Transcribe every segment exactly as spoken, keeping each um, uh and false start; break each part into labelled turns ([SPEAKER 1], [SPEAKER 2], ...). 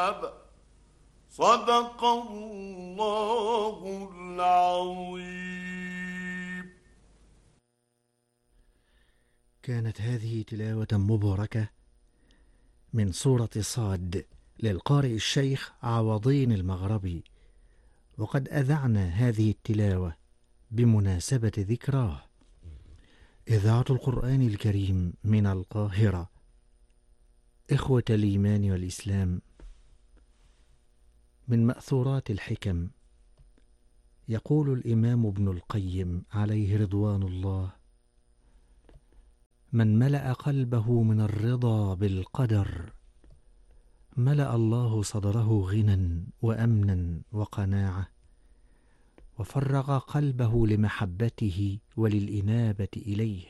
[SPEAKER 1] صدق الله العظيم.
[SPEAKER 2] كانت هذه تلاوة مباركة من سورة صاد للقارئ الشيخ عوضين المغربي، وقد أذعنا هذه التلاوة بمناسبة ذكراه. إذاعة القرآن الكريم من القاهرة. إخوة الإيمان والإسلام، من مأثورات الحكم يقول الإمام ابن القيم عليه رضوان الله: من ملأ قلبه من الرضا بالقدر ملأ الله صدره غنى وأمنا وقناعة، وفرغ قلبه لمحبته وللإنابة إليه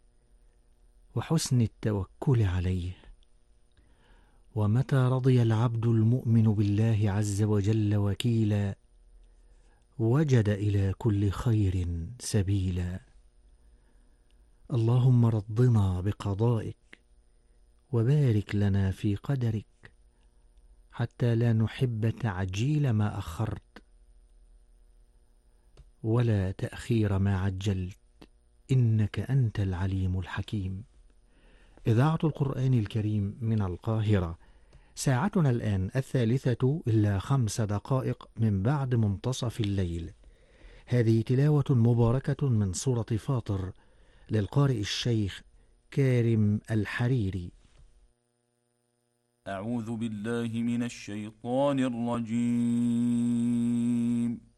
[SPEAKER 2] وحسن التوكل عليه. ومتى رضي العبد المؤمن بالله عز وجل وكيلا وجد إلى كل خير سبيلا. اللهم رضنا بقضائك وبارك لنا في قدرك، حتى لا نحب تعجيل ما أخرت ولا تأخير ما عجلت، إنك أنت العليم الحكيم. إذاعة القرآن الكريم من القاهرة. ساعتنا الآن الثالثة إلا خمس دقائق من بعد منتصف الليل. هذه تلاوة مباركة من سورة فاطر للقارئ الشيخ كارم الحريري.
[SPEAKER 3] أعوذ بالله من الشيطان الرجيم.